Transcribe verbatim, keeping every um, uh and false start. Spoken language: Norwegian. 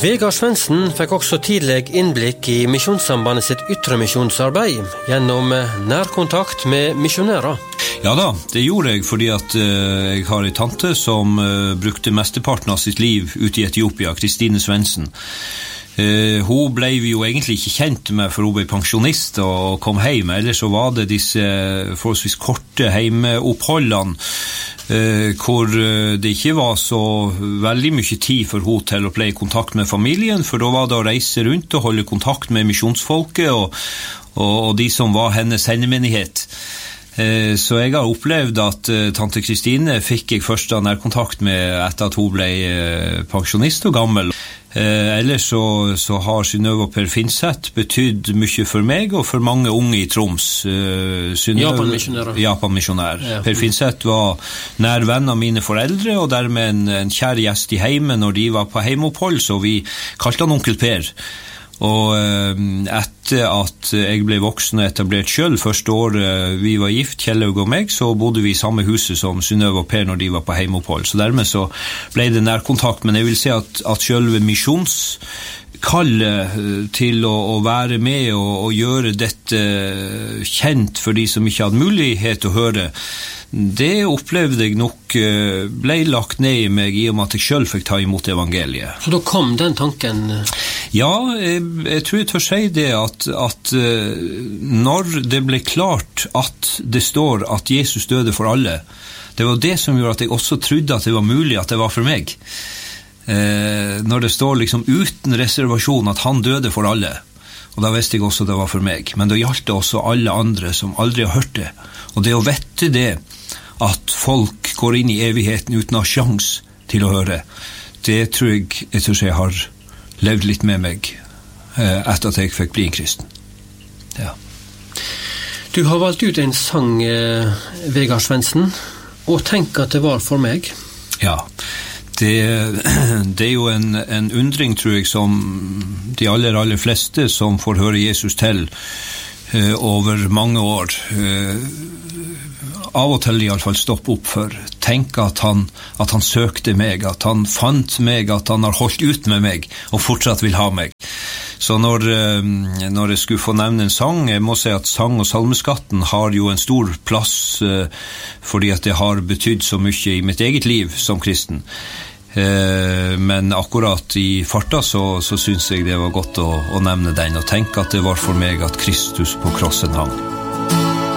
Vegard Svendsen fikk også tidlig innblikk i Misjonssambandet sitt ytre misjonsarbeid gjennom nærkontakt med misjonærer. Ja da, det gjorde jeg fordi at uh, jeg har en tante som uh, brukte mesteparten av sitt liv ute i Etiopia, Kristine Svendsen. Uh, hun ble vi jo egentlig ikke kjent med for hun ble pensjonist og kom hjem, ellers så var det disse forholdsvis korte heimeoppholdene uh, hvor uh, det ikke var så veldig mye tid for hun til å ble i kontakt med familien, for da var det å reise rundt og holde kontakt med misjonsfolket og, og, og de som var hennes hendemenighet. Så jeg har opplevd at tante Kristine fikk jeg først av nærkontakt med etter at hun ble pensjonist og gammel. Ellers så, så har Synnøve og Per Finseth betydd mye for meg og for mange unge i Troms. Japan-misjonærer. Japan-misjonær. Ja. Per Finseth var nær venn av mine foreldre og dermed en, en kjær gjest i heimen når de var på heimeopphold, så vi kalte han onkel Per. Og etter at jeg ble voksen og etablert selv, første året vi var gift, Kjellaug og meg, så bodde vi i samme huset som Synnøve og Per når de var på heimeopphold. Så dermed så ble det nærkontakt, men jeg vil si at, at selve misjonskallet til å, å være med og, og gjøre dette kjent for de som ikke hadde mulighet til å høre, det opplevde jeg nok ble lagt ned i meg i og med at jeg selv fikk ta imot evangeliet. Så da kom den tanken? Ja, jeg, jeg tror jeg tør si det at, at når det ble klart at det står at Jesus døde for alle, det var det som gjorde at jeg også trodde at det var mulig at det var for meg. Eh, når det står liksom uten reservasjon at han døde for alle, og da visste jeg også det var for meg. Men da gjaldt det også alle andre som aldri har hørt det. Og det å vette det, at folk går inn i evigheten uten å ha sjans til å høre, det tror jeg, jeg tror jeg har levd litt med meg eh, etter at jeg fikk bli en kristen. Ja. Du har valgt ut en sang, eh, Vegard Svendsen, og tenk at det var for meg. Ja, det, det er jo en, en undring, tror jeg, som de aller, aller fleste som får høre Jesus til eh, over mange år. Eh, av og til i alle fall stoppe opp for. Tenk at han, at han søkte meg, at han fant meg, at han har holdt ut med meg og fortsatt vil ha meg. Så når, når jeg skulle få nevne en sang, jeg må si at sang- og salmeskatten har jo en stor plass fordi at det har betydd så mye i mitt eget liv som kristen. Men akkurat i farta så, så synes jeg det var godt å, å nevne den og tenke at det var for meg at Kristus på krossen hang.